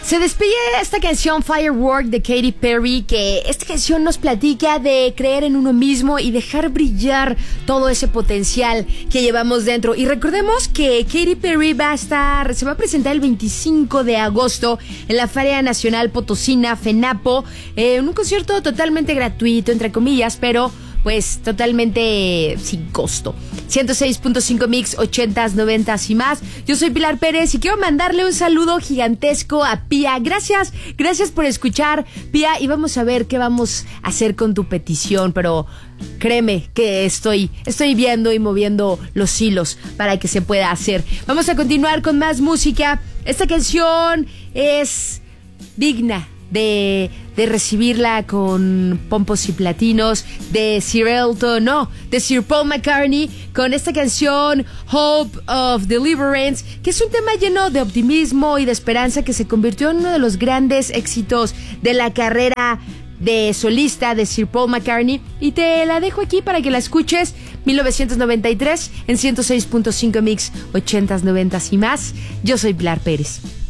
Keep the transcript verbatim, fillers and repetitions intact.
Se despide esta canción Firework de Katy Perry, que esta canción nos platica de creer en uno mismo y dejar brillar todo ese potencial que llevamos dentro. Y recordemos que Katy Perry va a estar, se va a presentar el veinticinco de agosto en la Feria Nacional Potosina, FENAPO, eh, en un concierto totalmente gratuito, entre comillas, pero pues totalmente sin costo. ciento seis punto cinco Mix, ochentas, noventas y más. Yo soy Pilar Pérez y quiero mandarle un saludo gigantesco a Pía. Gracias, gracias por escuchar, Pía, y vamos a ver qué vamos a hacer con tu petición, pero créeme que estoy, estoy viendo y moviendo los hilos para que se pueda hacer. Vamos a continuar con más música. Esta canción es digna de, de recibirla con pompos y platinos, de Sir Elton, no, de Sir Paul McCartney, con esta canción Hope of Deliverance, que es un tema lleno de optimismo y de esperanza que se convirtió en uno de los grandes éxitos de la carrera de solista de Sir Paul McCartney, y te la dejo aquí para que la escuches. Mil novecientos noventa y tres en ciento seis punto cinco Mix, ochentas, noventas y más. Yo soy Pilar Pérez.